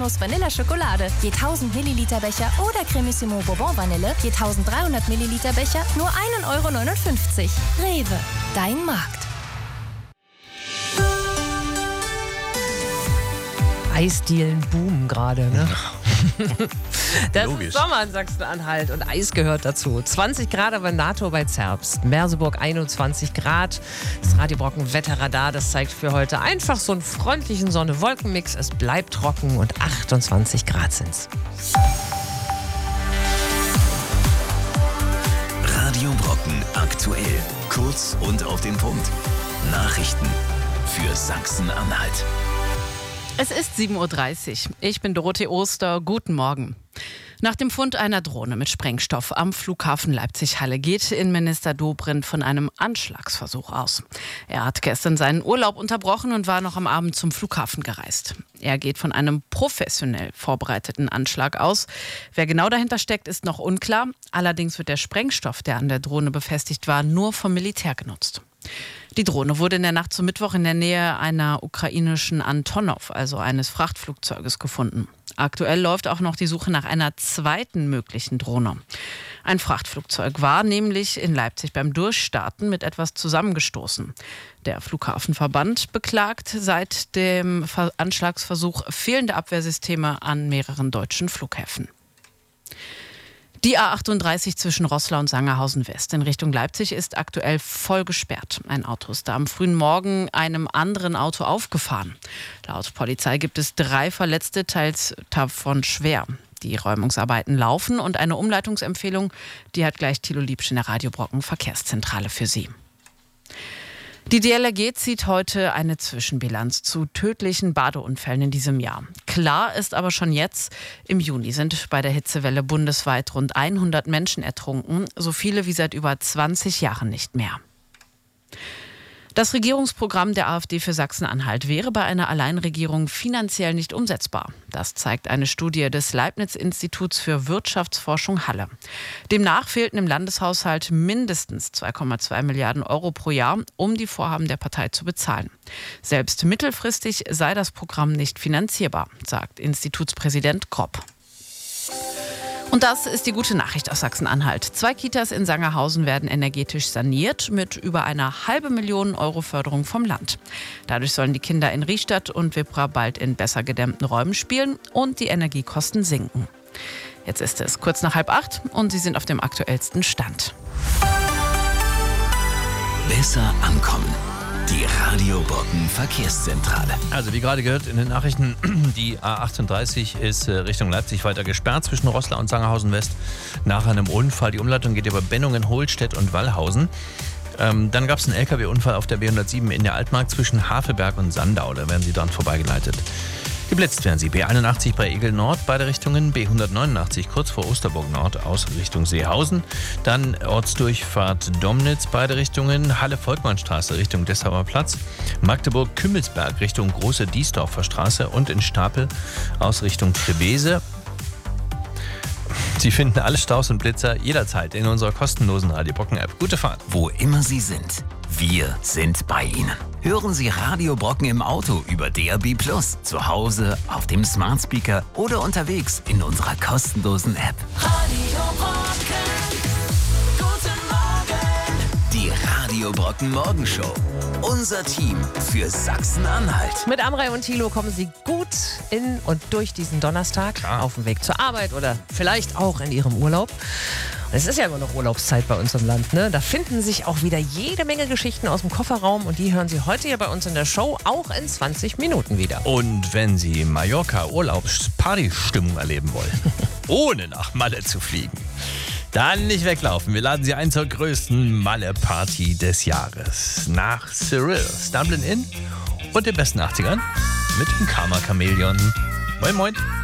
Nuss Vanilla Schokolade, je 1000 Milliliter Becher oder Cremissimo Bourbon Vanille, je 1300 Milliliter Becher, nur 1,59 €. Rewe, dein Markt. Eisdielen boomen gerade, ne? Das Logisch. ist Sommer in Sachsen-Anhalt und Eis gehört dazu. 20 Grad aber in NATO bei Zerbst. Merseburg 21 Grad. Das Radio Brocken Wetterradar, das zeigt für heute einfach so einen freundlichen Sonne-Wolken-Mix. Es bleibt trocken und 28 Grad sind's. Radio Brocken aktuell. Kurz und auf den Punkt. Nachrichten für Sachsen-Anhalt. Es ist 7:30 Uhr. Ich bin Dorothee Oster. Guten Morgen. Nach dem Fund einer Drohne mit Sprengstoff am Flughafen Leipzig-Halle geht Innenminister Dobrindt von einem Anschlagsversuch aus. Er hat gestern seinen Urlaub unterbrochen und war noch am Abend zum Flughafen gereist. Er geht von einem professionell vorbereiteten Anschlag aus. Wer genau dahinter steckt, ist noch unklar. Allerdings wird der Sprengstoff, der an der Drohne befestigt war, nur vom Militär genutzt. Die Drohne wurde in der Nacht zum Mittwoch in der Nähe einer ukrainischen Antonov, also eines Frachtflugzeuges, gefunden. Aktuell läuft auch noch die Suche nach einer zweiten möglichen Drohne. Ein Frachtflugzeug war nämlich in Leipzig beim Durchstarten mit etwas zusammengestoßen. Der Flughafenverband beklagt seit dem Anschlagsversuch fehlende Abwehrsysteme an mehreren deutschen Flughäfen. Die A38 zwischen Roßla und Sangerhausen West in Richtung Leipzig ist aktuell voll gesperrt. Ein Auto ist da am frühen Morgen einem anderen Auto aufgefahren. Laut Polizei gibt es 3 Verletzte, teils davon schwer. Die Räumungsarbeiten laufen und eine Umleitungsempfehlung, die hat gleich Thilo Liebsch in der Radio Brocken Verkehrszentrale für Sie. Die DLRG zieht heute eine Zwischenbilanz zu tödlichen Badeunfällen in diesem Jahr. Klar ist aber schon jetzt, im Juni sind bei der Hitzewelle bundesweit rund 100 Menschen ertrunken, so viele wie seit über 20 Jahren nicht mehr. Das Regierungsprogramm der AfD für Sachsen-Anhalt wäre bei einer Alleinregierung finanziell nicht umsetzbar. Das zeigt eine Studie des Leibniz-Instituts für Wirtschaftsforschung Halle. Demnach fehlten im Landeshaushalt mindestens 2,2 Milliarden € pro Jahr, um die Vorhaben der Partei zu bezahlen. Selbst mittelfristig sei das Programm nicht finanzierbar, sagt Institutspräsident Gropp. Und das ist die gute Nachricht aus Sachsen-Anhalt. 2 Kitas in Sangerhausen werden energetisch saniert mit über einer $500.000 € Förderung vom Land. Dadurch sollen die Kinder in Riestadt und Wippra bald in besser gedämmten Räumen spielen und die Energiekosten sinken. Jetzt ist es kurz nach 7:30 und Sie sind auf dem aktuellsten Stand. Besser ankommen. Die Radio Brocken Verkehrszentrale. Also wie gerade gehört in den Nachrichten, die A38 ist Richtung Leipzig weiter gesperrt zwischen Roßla und Sangerhausen West nach einem Unfall. Die Umleitung geht über Bennungen, Hohlstedt und Wallhausen. Dann gab es einen LKW-Unfall auf der B107 in der Altmark zwischen Havelberg und Sandau. Da werden Sie dran vorbeigeleitet. Geblitzt werden Sie B81 bei Egel Nord, beide Richtungen, B189 kurz vor Osterburg Nord aus Richtung Seehausen, dann Ortsdurchfahrt Domnitz, beide Richtungen, Halle-Volkmannstraße Richtung Dessauer Platz, Magdeburg-Kümmelsberg Richtung Große Diesdorfer Straße und in Stapel aus Richtung Trebese. Sie finden alle Staus und Blitzer jederzeit in unserer kostenlosen Radio Brocken App. Gute Fahrt. Wo immer Sie sind, wir sind bei Ihnen. Hören Sie Radio Brocken im Auto über DAB+, zu Hause, auf dem Smart Speaker oder unterwegs in unserer kostenlosen App. Radio Brocken, guten Morgen. Die Radio Brocken Morgenshow. Unser Team für Sachsen-Anhalt. Mit Amrei und Thilo kommen Sie gut in und durch diesen Donnerstag auf dem Weg zur Arbeit oder vielleicht auch in Ihrem Urlaub. Es ist ja immer noch Urlaubszeit bei uns im Land, ne? Da finden sich auch wieder jede Menge Geschichten aus dem Kofferraum und die hören Sie heute hier bei uns in der Show auch in 20 Minuten wieder. Und wenn Sie Mallorca-Urlaubs-Party-Stimmung erleben wollen, ohne nach Malle zu fliegen, dann nicht weglaufen. Wir laden Sie ein zur größten Malle-Party des Jahres. Nach Cyril, Stumbling Inn und den besten 80ern mit dem Karma Chameleon. Moin, moin.